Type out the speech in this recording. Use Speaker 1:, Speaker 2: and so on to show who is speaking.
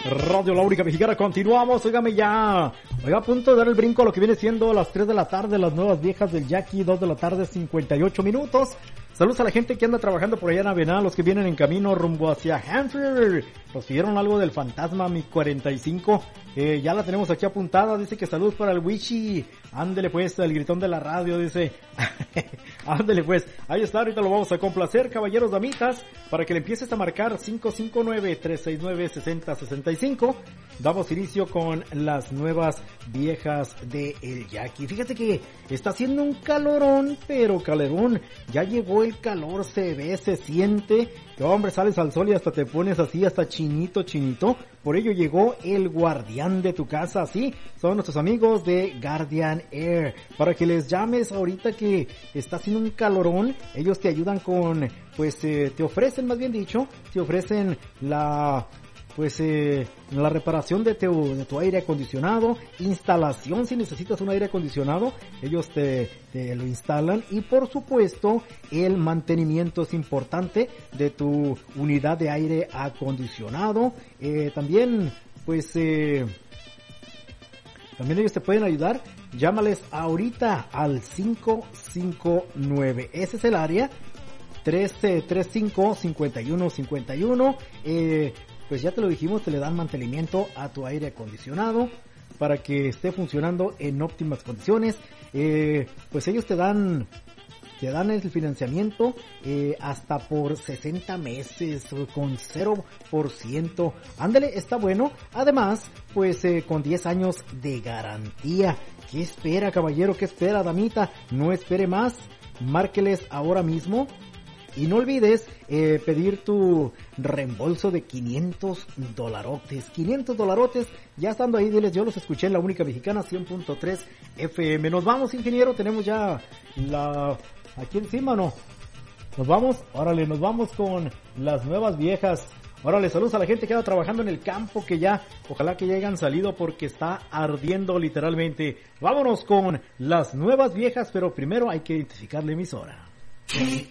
Speaker 1: Radio La Única Mexicana, continuamos, óigame ya. Oiga, a punto de dar el brinco a lo que viene siendo las 3 de la tarde, las nuevas viejas del Jackie, 2 de la tarde, 58 minutos. Saludos a la gente que anda trabajando por allá en Avenal, los que vienen en camino rumbo hacia Hanford. Nos pidieron algo del fantasma Mi 45. Ya la tenemos aquí apuntada. Dice que saludos para el Wichi. Ándele pues, el gritón de la radio, dice. Ándele pues. Ahí está, ahorita lo vamos a complacer, caballeros, damitas, para que le empieces a marcar 559-369-6065. Damos inicio con las nuevas viejas de El Jackie. Fíjate que está haciendo un calorón, pero calorón. Ya llegó el calor, se ve, se siente. Que hombre, sales al sol y hasta te pones así, hasta chinito. Por ello llegó el guardián de tu casa, sí, son nuestros amigos de Guardian Air. Para que les llames ahorita que está haciendo un calorón, ellos te ayudan con, pues, te ofrecen, más bien dicho, te ofrecen la reparación de tu aire acondicionado, instalación si necesitas un aire acondicionado, ellos te lo instalan, y por supuesto el mantenimiento es importante de tu unidad de aire acondicionado. También ellos te pueden ayudar. Llámales ahorita al 559, ese es el área 1335-5151. Pues ya te lo dijimos, te le dan mantenimiento a tu aire acondicionado para que esté funcionando en óptimas condiciones. Pues ellos te dan el financiamiento hasta por 60 meses con 0%. Ándale, está bueno. Además, pues con 10 años de garantía. ¿Qué espera, caballero? ¿Qué espera, damita? No espere más. Márqueles ahora mismo. Y no olvides pedir tu reembolso de $500. $500. Ya estando ahí, diles, yo los escuché en La Única Mexicana 100.3 FM. Nos vamos, ingeniero. Tenemos ya aquí encima, ¿no? Nos vamos. Órale, nos vamos con las nuevas viejas. Órale, saludos a la gente que anda trabajando en el campo, que ya, ojalá que ya hayan salido porque está ardiendo literalmente. Vámonos con las nuevas viejas, pero primero hay que identificar la emisora.